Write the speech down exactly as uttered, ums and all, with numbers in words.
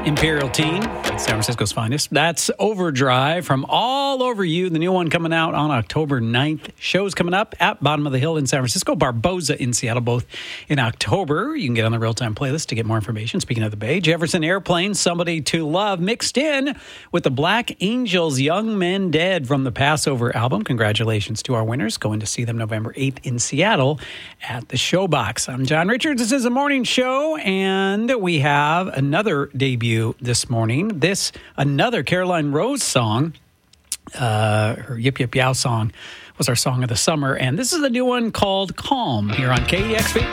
Imperial Teen, San Francisco's finest. That's Overdrive from All Over You, the new one coming out on October ninth. Shows coming up at Bottom of the Hill in San Francisco, Barboza in Seattle, both in October. You can get on the Real-Time playlist to get more information. Speaking of the Bay, Jefferson Airplane, Somebody to Love, mixed in with the Black Angels, Young Men Dead from the Passover album. Congratulations to our winners. Going to see them November eighth in Seattle at the Showbox. I'm John Richards. This is a morning show, and we have another debut this morning. This, another Caroline Rose song. Uh, her Yip Yip Yow song was our song of the summer, and this is a new one called Calm here on K E X V.